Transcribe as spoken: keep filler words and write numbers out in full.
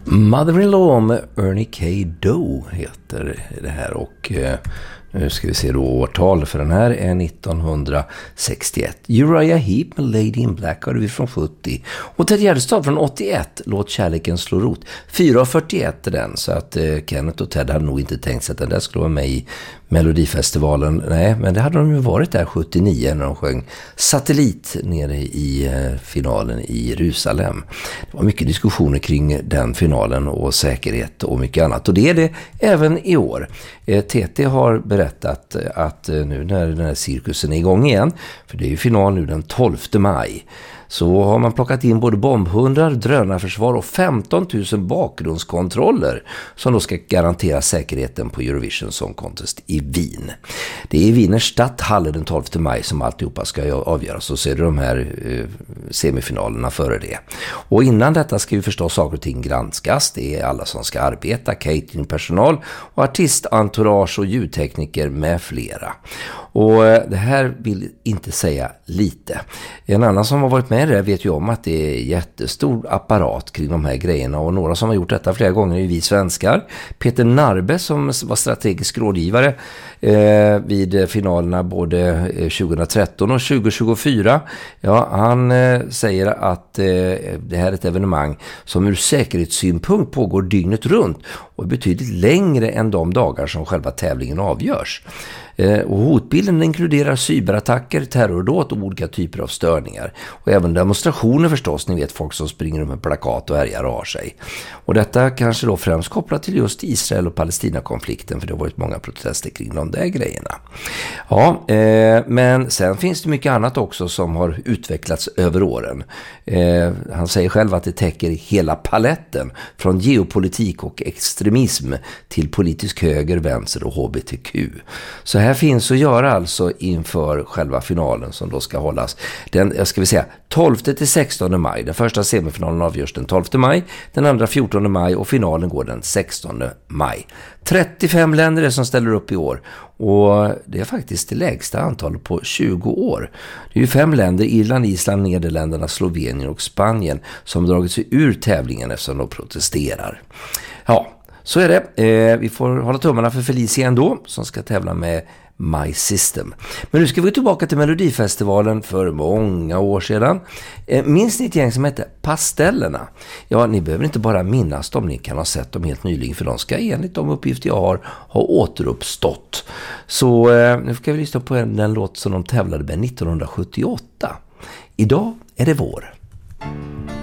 Mother-in-law med Ernie K. Doe heter det här, och eh, nu ska vi se då årtal, för den här är nittonhundrasextioett. Uriah Heep med Lady in Black har vi från sjuttio. Och Ted Gärdestad från åttioett, Låt kärleken slå rot. fyra fyrtioett är den, så att eh, Kenneth och Ted hade nog inte tänkt sig att den där skulle vara med i Melodifestivalen. Nej, men det hade de ju varit där sjuttionio när de sjöng Satellit nere i eh, finalen i Jerusalem. Det var mycket diskussioner kring den finalen och säkerhet och mycket annat. Och det är det även i år. Eh, T T har berättat att eh, nu när den här cirkusen är igång igen, för det är ju final nu den tolfte maj, så har man plockat in både bombhundar, drönarförsvar och femton tusen bakgrundskontroller som då ska garantera säkerheten på Eurovision Song Contest i Wien. Det är i Wiener Stadthalle den tolfte maj som alltihopa ska avgöras, och så är det de här eh, semifinalerna före det. Och innan detta ska ju förstås saker och ting granskas. Det är alla som ska arbeta, cateringpersonal och artistentourage och ljudtekniker med flera. Och det här vill inte säga lite. En annan som har varit med där vet ju om att det är jättestor apparat kring de här grejerna, och några som har gjort detta flera gånger är vi svenskar. Peter Narbe, som var strategisk rådgivare eh, vid finalerna både tjugohundratretton och tjugohundratjugofyra. Ja, han eh, säger att eh, det här är ett evenemang som ur säkerhetssynpunkt pågår dygnet runt och är betydligt längre än de dagar som själva tävlingen avgörs. Och hotbilden inkluderar cyberattacker, terrordåd och olika typer av störningar. Och även demonstrationer förstås, ni vet, folk som springer med plakat och härjar och har sig. Och detta kanske då främst kopplat till just Israel- och Palestina-konflikten, för det har varit många protester kring de där grejerna. Ja, eh, men sen finns det mycket annat också som har utvecklats över åren. Eh, han säger själv att det täcker hela paletten, från geopolitik och extremism till politisk höger, vänster och H B T Q. Så här finns att göra alltså inför själva finalen som då ska hållas den, jag ska vi säga, tolfte till sextonde maj. Den första semifinalen avgörs den tolfte maj, den andra fjortonde maj och finalen går den sextonde maj. trettiofem länder är som ställer upp i år, och det är faktiskt det lägsta antalet på tjugo år. Det är ju fem länder, Irland, Island, Nederländerna, Slovenien och Spanien, som dragit sig ur tävlingen eftersom de protesterar. Ja, så är det. Eh, vi får hålla tummarna för Felicia ändå, som ska tävla med My System. Men nu ska vi tillbaka till Melodifestivalen för många år sedan. Eh, minns ni ett gäng som hette Pastellerna? Ja, ni behöver inte bara minnas dem, ni kan ha sett dem helt nyligen, för de ska enligt de uppgifter jag har ha återuppstått. Så eh, nu ska vi lyssna på en, den låt som de tävlade med nittonhundrasjuttioåtta. Idag är det vår.